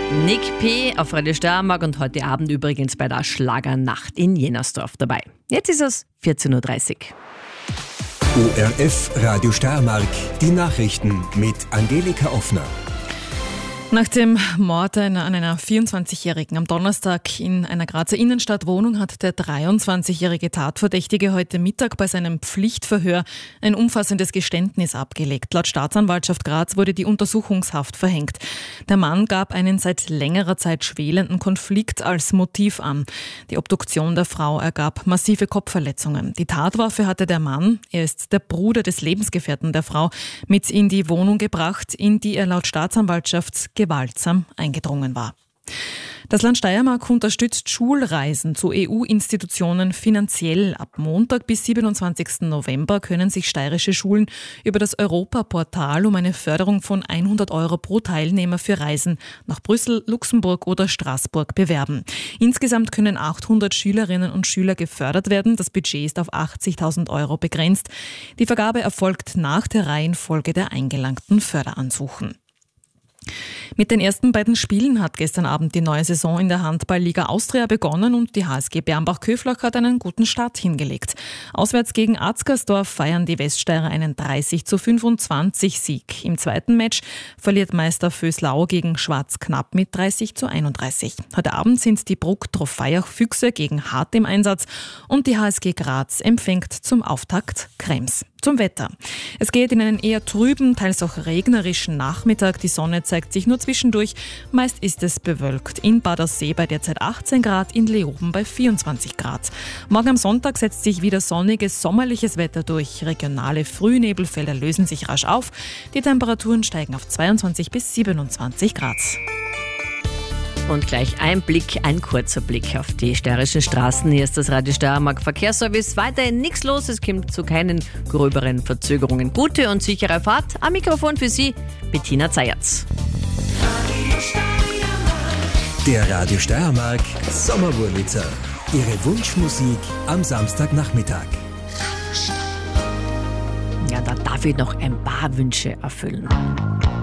Nick P. auf Radio Steiermark und heute Abend übrigens bei der Schlagernacht in Jennersdorf dabei. Jetzt ist es 14.30 Uhr. ORF Radio Steiermark, die Nachrichten mit Angelika Offner. Nach dem Mord an einer 24-Jährigen am Donnerstag in einer Grazer Innenstadtwohnung hat der 23-jährige Tatverdächtige heute Mittag bei seinem Pflichtverhör ein umfassendes Geständnis abgelegt. Laut Staatsanwaltschaft Graz wurde die Untersuchungshaft verhängt. Der Mann gab einen seit längerer Zeit schwelenden Konflikt als Motiv an. Die Obduktion der Frau ergab massive Kopfverletzungen. Die Tatwaffe hatte der Mann, er ist der Bruder des Lebensgefährten der Frau, mit in die Wohnung gebracht, in die er laut Staatsanwaltschaft gewaltsam eingedrungen war. Das Land Steiermark unterstützt Schulreisen zu EU-Institutionen finanziell. Ab Montag bis 27. November können sich steirische Schulen über das Europaportal um eine Förderung von 100 € pro Teilnehmer für Reisen nach Brüssel, Luxemburg oder Straßburg bewerben. Insgesamt können 800 Schülerinnen und Schüler gefördert werden. Das Budget ist auf 80.000 € begrenzt. Die Vergabe erfolgt nach der Reihenfolge der eingelangten Förderansuchen. Mit den ersten beiden Spielen hat gestern Abend die neue Saison in der Handball-Liga Austria begonnen und die HSG Bernbach-Köflach hat einen guten Start hingelegt. Auswärts gegen Atzgersdorf feiern die Weststeirer einen 30:25 Sieg. Im zweiten Match verliert Meister Vöslau gegen Schwarz knapp mit 30:31. Heute Abend sind die Bruck Trofeiach-Füchse gegen Hart im Einsatz und die HSG Graz empfängt zum Auftakt Krems. Zum Wetter. Es geht in einen eher trüben, teils auch regnerischen Nachmittag. Die Sonne zeigt sich nur zwischendurch. Meist ist es bewölkt. In Badersee bei derzeit 18 Grad, in Leoben bei 24 Grad. Morgen am Sonntag setzt sich wieder sonniges, sommerliches Wetter durch. Regionale Frühnebelfelder lösen sich rasch auf. Die Temperaturen steigen auf 22 bis 27 Grad. Und gleich ein kurzer Blick auf die steirischen Straßen. Hier ist das Radio Steiermark Verkehrsservice. Weiterhin nichts los, es kommt zu keinen gröberen Verzögerungen. Gute und sichere Fahrt. Am Mikrofon für Sie, Bettina Zayatz. Der Radio Steiermark Sommerwurlitzer. Ihre Wunschmusik am Samstagnachmittag. Ja, da darf ich noch ein paar Wünsche erfüllen.